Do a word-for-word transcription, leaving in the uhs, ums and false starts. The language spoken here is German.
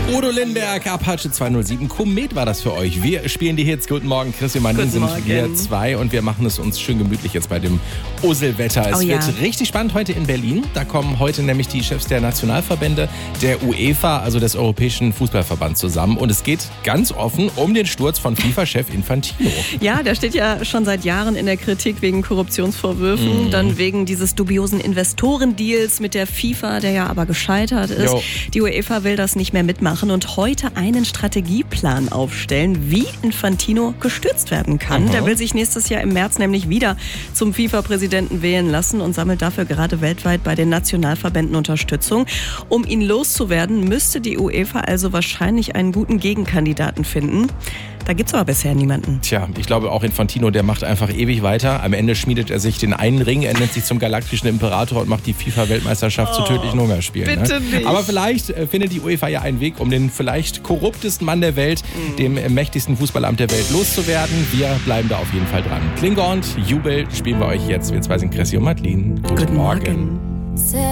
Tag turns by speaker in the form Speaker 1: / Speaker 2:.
Speaker 1: Udo Lindenberg, Apache zweihundertsieben, Komet war das für euch. Wir spielen die Hits. Guten Morgen, Christian Mann, sind wir zwei und wir machen es uns schön gemütlich jetzt bei dem Uselwetter. Es
Speaker 2: oh, ja.
Speaker 1: wird richtig spannend heute in Berlin. Da kommen heute nämlich die Chefs der Nationalverbände der UEFA, also des Europäischen Fußballverbands, zusammen. Und es geht ganz offen um den Sturz von FIFA-Chef Infantino.
Speaker 2: Ja, der steht ja schon seit Jahren in der Kritik wegen Korruptionsvorwürfen, mhm. dann wegen dieses dubiosen Investorendeals mit der FIFA, der ja aber gescheitert ist.
Speaker 1: Jo.
Speaker 2: Die UEFA will das nicht mehr mitmachen und heute einen Strategieplan aufstellen, wie Infantino gestürzt werden kann.
Speaker 1: Aha.
Speaker 2: Der will sich nächstes Jahr im März nämlich wieder zum FIFA-Präsidenten wählen lassen und sammelt dafür gerade weltweit bei den Nationalverbänden Unterstützung. Um ihn loszuwerden, müsste die UEFA also wahrscheinlich einen guten Gegenkandidaten finden. Da gibt es aber bisher niemanden.
Speaker 1: Tja, ich glaube auch Infantino, der macht einfach ewig weiter. Am Ende schmiedet er sich den einen Ring, er nennt sich zum galaktischen Imperator und macht die FIFA-Weltmeisterschaft oh, zu tödlichen Hungerspielen.
Speaker 2: Bitte
Speaker 1: ne?
Speaker 2: nicht.
Speaker 1: Aber vielleicht äh, findet die UEFA ja einen Weg, um den vielleicht korruptesten Mann der Welt, mhm. dem äh, mächtigsten Fußballamt der Welt loszuwerden. Wir bleiben da auf jeden Fall dran. Klingon, Jubel spielen wir euch jetzt. Wir zwei sind Chrissy und Madeline. Guten,
Speaker 2: Guten
Speaker 1: Morgen.
Speaker 2: Morgen.